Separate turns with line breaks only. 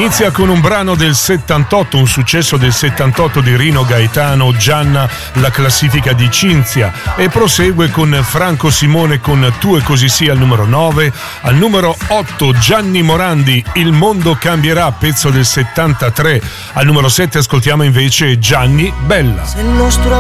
Inizia con un brano del 78, un successo del 78 di Rino Gaetano, Gianna, la classifica di Cinzia, e prosegue con Franco Simone con Tu e così sia al numero 9, al numero 8 Gianni Morandi, Il mondo cambierà, pezzo del 73, al numero 7 ascoltiamo invece Gianni, Bella.
Se il nostro